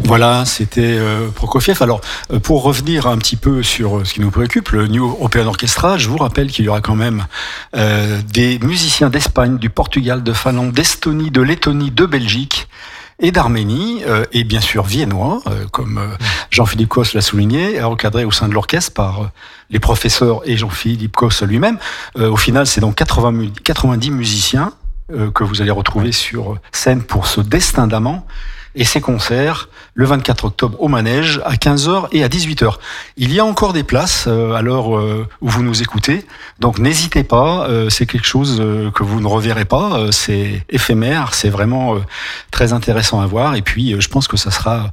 Voilà, c'était Prokofiev. Alors, pour revenir un petit peu sur ce qui nous préoccupe, le New European Orchestra, je vous rappelle qu'il y aura quand même des musiciens d'Espagne, du Portugal, de Finlande, d'Estonie, de Lettonie, de Belgique et d'Arménie, et bien sûr viennois, comme Jean-Philippe Cos l'a souligné, encadré au sein de l'orchestre par les professeurs et Jean-Philippe Cos lui-même. Au final, c'est donc 90 musiciens que vous allez retrouver sur scène pour ce Destin d'amant. Et ces concerts, le 24 octobre au Manège, à 15h et à 18h. Il y a encore des places à l'heure où vous nous écoutez, donc n'hésitez pas, c'est quelque chose que vous ne reverrez pas, c'est éphémère, c'est vraiment très intéressant à voir, et puis je pense que ça sera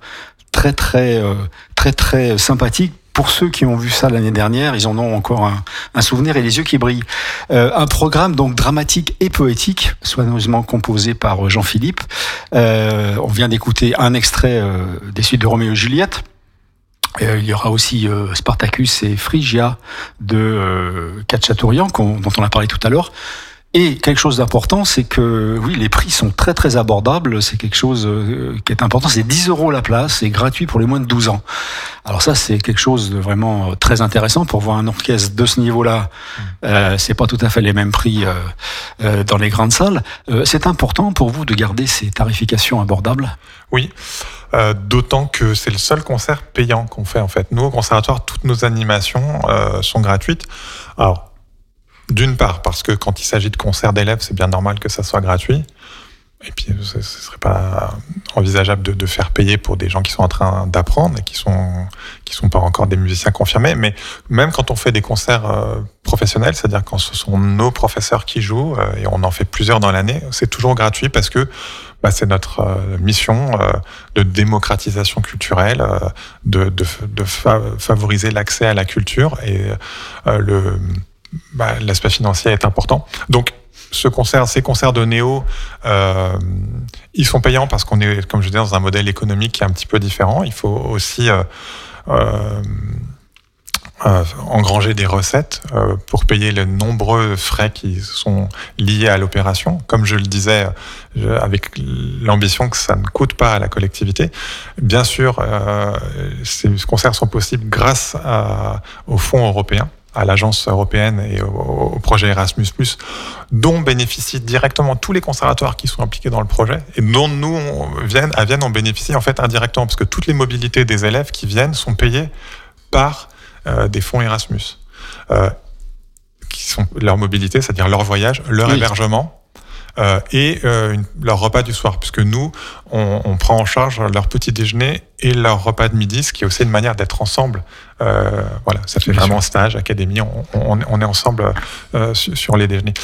très sympathique. Pour ceux qui ont vu ça l'année dernière, ils en ont encore un souvenir et les yeux qui brillent. Un programme donc dramatique et poétique, soigneusement composé par Jean-Philippe. On vient d'écouter un extrait des suites de Roméo et Juliette. Il y aura aussi Spartacus et Phrygia de Khatchatourian, dont on a parlé tout à l'heure. Et quelque chose d'important, c'est que oui, les prix sont très abordables. C'est quelque chose qui est important. C'est 10 € la place, c'est gratuit pour les moins de 12 ans. Alors ça, c'est quelque chose de vraiment très intéressant pour voir un orchestre de ce niveau-là. C'est pas tout à fait les mêmes prix dans les grandes salles. C'est important pour vous de garder ces tarifications abordables? Oui. D'autant que c'est le seul concert payant qu'on fait en fait. Nous, au conservatoire, toutes nos animations sont gratuites. Alors, d'une part, parce que quand il s'agit de concerts d'élèves, c'est bien normal que ça soit gratuit. Et puis, ce ne serait pas envisageable de faire payer pour des gens qui sont en train d'apprendre et qui sont pas encore des musiciens confirmés. Mais même quand on fait des concerts professionnels, c'est-à-dire quand ce sont nos professeurs qui jouent, et on en fait plusieurs dans l'année, c'est toujours gratuit parce que c'est notre mission de démocratisation culturelle, de favoriser l'accès à la culture, et l'aspect financier est important. Donc, ces concerts de Néo, ils sont payants parce qu'on est, comme je disais, dans un modèle économique qui est un petit peu différent. Il faut aussi engranger des recettes pour payer les nombreux frais qui sont liés à l'opération. Comme je le disais, avec l'ambition que ça ne coûte pas à la collectivité. Bien sûr, ces concerts sont possibles grâce aux fonds européens, à l'agence européenne et au projet Erasmus+, dont bénéficient directement tous les conservatoires qui sont impliqués dans le projet, et dont nous, à Vienne, on bénéficie en fait indirectement, parce que toutes les mobilités des élèves qui viennent sont payées par des fonds Erasmus, qui sont leur mobilité, c'est-à-dire leur voyage, leur hébergement, et leur repas du soir, puisque nous, on prend en charge leur petit déjeuner et leur repas de midi, ce qui est aussi une manière d'être ensemble. Voilà, ça fait vraiment stage, académie, on est ensemble sur les déjeuners.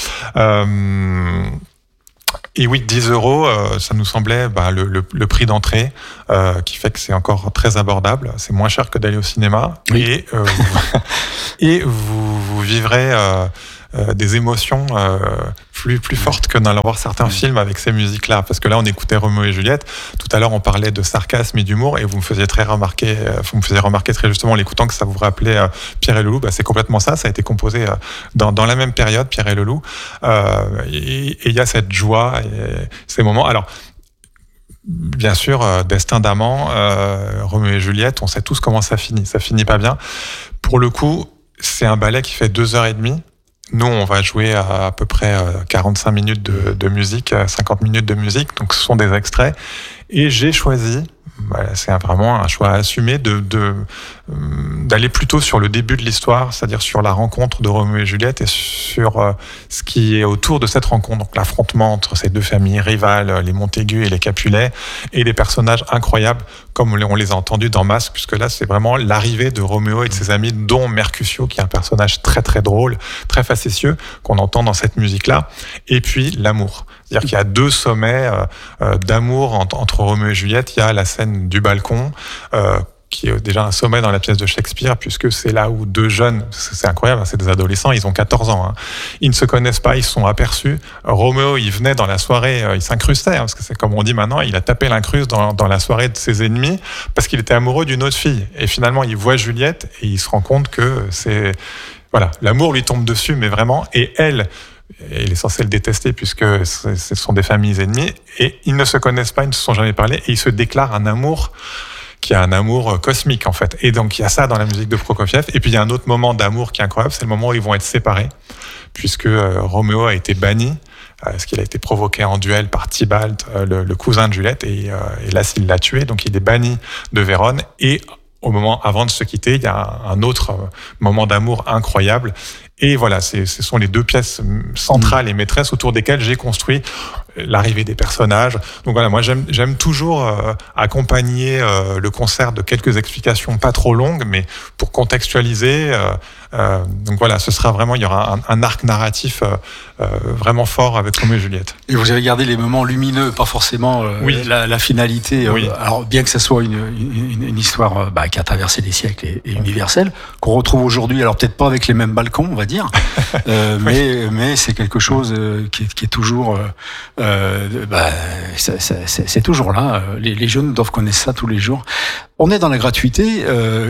Et oui, 10 €, ça nous semblait le prix d'entrée, qui fait que c'est encore très abordable. C'est moins cher que d'aller au cinéma. Oui. Et vous vivrez des émotions plus fortes que dans voir certains films avec ces musiques-là. Parce que là, on écoutait Roméo et Juliette. Tout à l'heure, on parlait de sarcasme et d'humour, et vous me faisiez remarquer très justement en l'écoutant que ça vous rappelait Pierre et le Loup. C'est complètement ça. Ça a été composé dans la même période, Pierre et le Loup. Et il y a cette joie et ces moments. Alors, bien sûr, Destin d'amant, Roméo et Juliette, on sait tous comment ça finit. Ça finit pas bien. Pour le coup, c'est un ballet qui fait 2h30. Nous, on va jouer à peu près 45 minutes de musique, 50 minutes de musique. Donc, ce sont des extraits. Et j'ai choisi, c'est vraiment un choix assumé, d'aller plutôt sur le début de l'histoire, c'est-à-dire sur la rencontre de Roméo et Juliette et sur ce qui est autour de cette rencontre. Donc, l'affrontement entre ces deux familles rivales, les Montaigu et les Capulet, et des personnages incroyables, comme on les a entendus dans Masque, puisque là, c'est vraiment l'arrivée de Roméo et de ses amis, dont Mercutio, qui est un personnage très, très drôle, très facétieux, qu'on entend dans cette musique-là. Et puis, l'amour. C'est-à-dire qu'il y a deux sommets d'amour entre Roméo et Juliette. Il y a la scène du balcon, qui est déjà un sommet dans la pièce de Shakespeare, puisque c'est là où deux jeunes, c'est incroyable, c'est des adolescents, ils ont 14 ans, ils ne se connaissent pas, ils se sont aperçus. Roméo, il venait dans la soirée, il s'incrustait, parce que c'est comme on dit maintenant, il a tapé l'incruste dans la soirée de ses ennemis, parce qu'il était amoureux d'une autre fille. Et finalement, il voit Juliette, et il se rend compte que l'amour lui tombe dessus, mais vraiment, et elle, il est censé le détester puisque ce sont des familles ennemies, et ils ne se connaissent pas, ils ne se sont jamais parlé, et ils se déclarent un amour qui a un amour cosmique en fait. Et donc il y a ça dans la musique de Prokofiev. Et puis il y a un autre moment d'amour qui est incroyable, c'est le moment où ils vont être séparés, puisque Roméo a été banni, parce qu'il a été provoqué en duel par Tybalt, le cousin de Juliette, et là il l'a tué, donc il est banni de Vérone. Et au moment avant de se quitter, il y a un autre moment d'amour incroyable. Et voilà, ce sont les deux pièces centrales et maîtresses autour desquelles j'ai construit l'arrivée des personnages. Donc voilà, moi j'aime toujours accompagner le concert de quelques explications pas trop longues, mais pour contextualiser. Donc voilà, il y aura un arc narratif vraiment fort avec Roméo et Juliette. Et vous avez gardé les moments lumineux, pas forcément la finalité. Oui. Alors bien que ça soit une histoire qui a traversé les siècles et universelle, qu'on retrouve aujourd'hui, alors peut-être pas avec les mêmes balcons, on va dire, mais c'est quelque chose qui est toujours, c'est toujours là. Les jeunes doivent connaître ça tous les jours. On est dans la gratuité,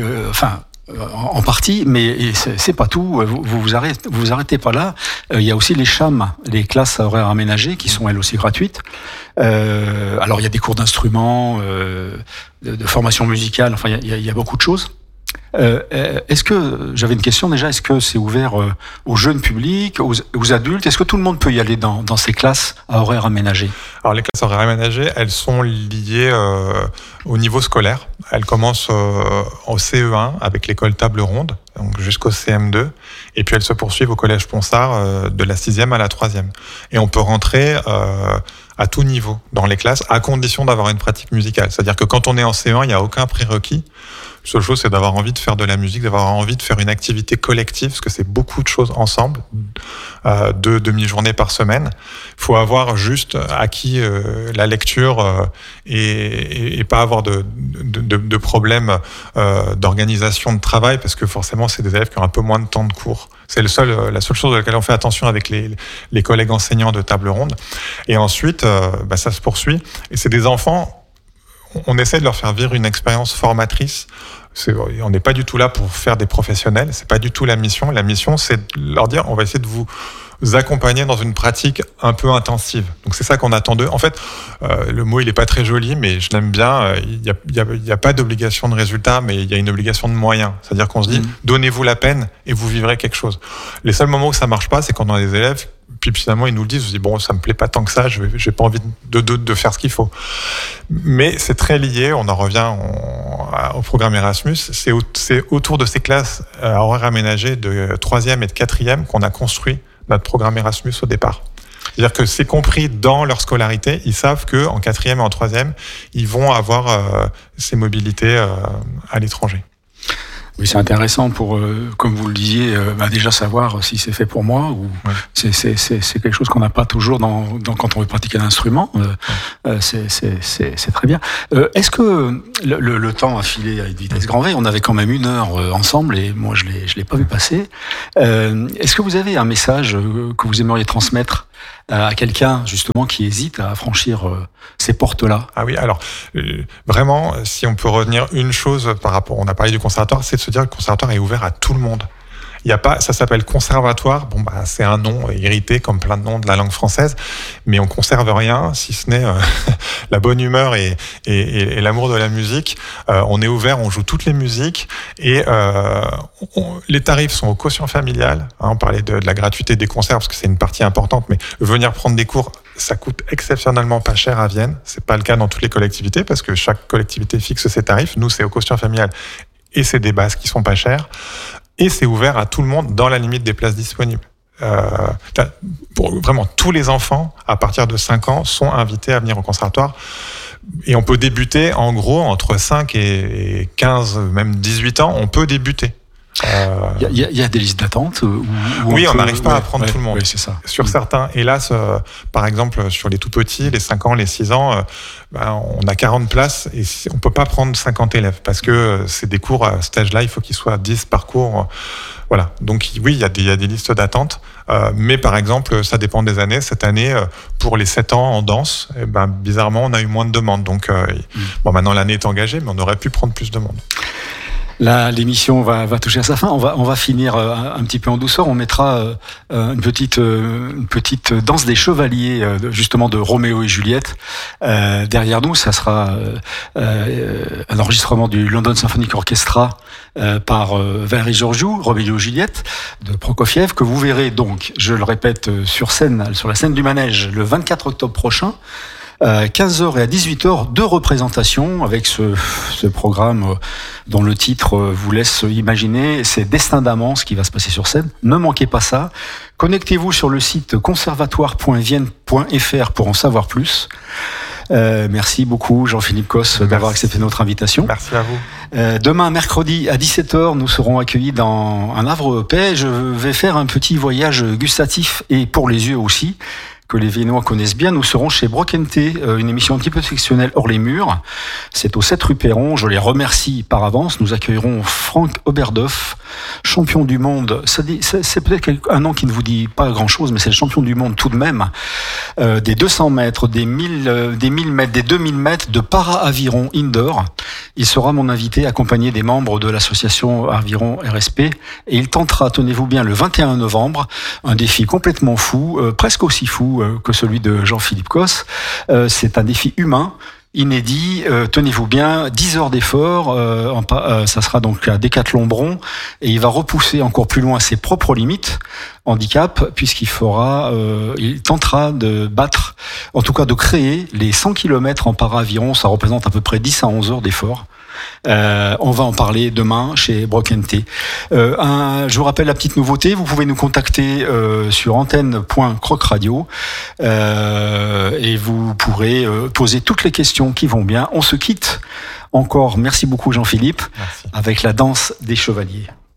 en partie, mais c'est pas tout. Vous arrêtez pas là. Il y a aussi les CHAM, les classes à horaires aménagées, qui sont elles aussi gratuites. Alors il y a des cours d'instruments, de formation musicale. Enfin, il y a beaucoup de choses. Est-ce que j'avais une question déjà? Est-ce que c'est ouvert aux jeunes publics, aux adultes? Est-ce que tout le monde peut y aller dans ces classes à horaires aménagés? Alors les classes à horaires aménagées, elles sont liées au niveau scolaire. Elles commencent au CE1 avec l'école Table Ronde, donc jusqu'au CM2, et puis elles se poursuivent au collège Ponsard de la 6e à la 3e. Et on peut rentrer à tout niveau dans les classes, à condition d'avoir une pratique musicale. C'est-à-dire que quand on est en CE1, il n'y a aucun prérequis. La seule chose, c'est d'avoir envie de faire de la musique, d'avoir envie de faire une activité collective, parce que c'est beaucoup de choses ensemble, 2 demi-journées par semaine. Il faut avoir juste acquis la lecture et pas avoir de problèmes d'organisation de travail, parce que forcément, c'est des élèves qui ont un peu moins de temps de cours. C'est la seule chose à laquelle on fait attention avec les collègues enseignants de Table Ronde. Et ensuite, ça se poursuit. Et c'est des enfants, on essaie de leur faire vivre une expérience formatrice. On n'est pas du tout là pour faire des professionnels, c'est pas du tout la mission. La mission, c'est de leur dire, on va essayer de vous accompagner dans une pratique un peu intensive. Donc c'est ça qu'on attend d'eux. En fait, le mot il est pas très joli, mais je l'aime bien. Il y a pas d'obligation de résultat, mais il y a une obligation de moyens. C'est-à-dire qu'on se dit, donnez-vous la peine et vous vivrez quelque chose. Les seuls moments où ça marche pas, c'est quand on a des élèves, puis finalement ils nous le disent, on se dit bon, ça me plaît pas tant que ça, j'ai pas envie de faire ce qu'il faut. Mais c'est très lié. On en revient au programme Erasmus. C'est autour de ces classes à horaires aménagés de 3e et de 4e qu'on a construit notre programme Erasmus au départ. C'est-à-dire que c'est compris dans leur scolarité. Ils savent qu'en 4e et en 3e, ils vont avoir ces mobilités à l'étranger. Oui, c'est intéressant pour, comme vous le disiez, déjà savoir si c'est fait pour moi ou c'est quelque chose qu'on n'a pas toujours quand on veut pratiquer un instrument. C'est très bien. Est-ce que le temps a filé à une vitesse grand V? On avait quand même 1 heure ensemble et moi je l'ai pas vu passer. Est-ce que vous avez un message que vous aimeriez transmettre à quelqu'un justement qui hésite à franchir ces portes-là? Ah oui, alors vraiment, si on peut retenir une chose par rapport, on a parlé du conservatoire, c'est de se dire que le conservatoire est ouvert à tout le monde. Il y a pas, ça s'appelle conservatoire. Bon, c'est un nom hérité comme plein de noms de la langue française, mais on conserve rien si ce n'est la bonne humeur et l'amour de la musique. On est ouvert, on joue toutes les musiques et les tarifs sont au quotient familial. On parlait de la gratuité des concerts parce que c'est une partie importante, mais venir prendre des cours, ça coûte exceptionnellement pas cher à Vienne. C'est pas le cas dans toutes les collectivités parce que chaque collectivité fixe ses tarifs. Nous, c'est au quotient familial et c'est des bases qui sont pas chères. Et c'est ouvert à tout le monde dans la limite des places disponibles. Pour vraiment tous les enfants, à partir de 5 ans, sont invités à venir au conservatoire. Et on peut débuter, en gros, entre 5 et 15, même 18 ans, on peut débuter. Il y a des listes d'attente oui, on n'arrive pas à prendre tout le monde. Oui, c'est ça. Sur certains, hélas, par exemple, sur les tout petits, les 5 ans, les 6 ans, on a 40 places et on peut pas prendre 50 élèves parce que c'est des cours à cet âge-là, il faut qu'ils soient 10 par cours. Voilà. Donc oui, il y a des listes d'attente, mais par exemple, ça dépend des années. Cette année, pour les 7 ans en danse, bizarrement, on a eu moins de demandes. Donc, maintenant l'année est engagée, mais on aurait pu prendre plus de monde. L'émission va toucher à sa fin. On va finir un petit peu en douceur. On mettra une petite danse des chevaliers, justement de Roméo et Juliette. Derrière nous, ça sera un enregistrement du London Symphonic Orchestra par Valery Georgiou, Roméo et Juliette de Prokofiev, que vous verrez donc, je le répète, sur la scène du Manège le 24 octobre prochain. 15h et à 18h, 2 représentations avec ce programme dont le titre vous laisse imaginer, c'est Destin d'amant, ce qui va se passer sur scène. Ne manquez pas ça. Connectez-vous sur le site conservatoire.vienne.fr pour en savoir plus. Merci beaucoup Jean-Philippe Cos d'avoir accepté notre invitation. Merci à vous. Demain, mercredi, à 17h, nous serons accueillis dans un Havre-Paix. Je vais faire un petit voyage gustatif et pour les yeux aussi, que les Viennois connaissent bien. Nous serons chez Brocente, une émission un petit peu sectionnelle hors les murs. C'est au 7 rue Perron. Je les remercie par avance. Nous accueillerons Frank Oberhof, champion du monde. C'est peut-être un nom qui ne vous dit pas grand-chose, mais c'est le champion du monde tout de même. Des 200 mètres, des 1000 mètres, des 2000 mètres de para-aviron indoor. Il sera mon invité, accompagné des membres de l'association Aviron RSP. Et il tentera, tenez-vous bien, le 21 novembre, un défi complètement fou, presque aussi fou que celui de Jean-Philippe Cos. C'est un défi humain, inédit, tenez-vous bien, 10 heures d'effort, ça sera donc à Décathlon-Bron, et il va repousser encore plus loin ses propres limites, handicap, puisqu'il il tentera de battre, en tout cas de créer les 100 km en para-aviron, ça représente à peu près 10 à 11 heures d'effort. On va en parler demain chez Brocente. Je vous rappelle la petite nouveauté, vous pouvez nous contacter sur antenne.crocradio et vous pourrez poser toutes les questions qui vont bien. On se quitte encore, merci beaucoup Jean-Philippe, avec la danse des chevaliers.